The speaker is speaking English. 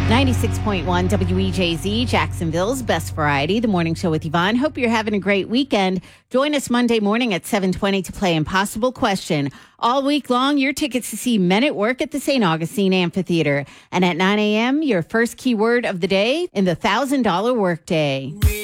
96.1 WEJZ, Jacksonville's best variety, the morning show with Yvonne. Hope you're having a great weekend. Join us Monday morning at 7:20 to play Impossible Question. All week long, your tickets to see Men at Work at the St. Augustine Amphitheater. And at 9 a.m., your first keyword of the day in the $1,000 workday.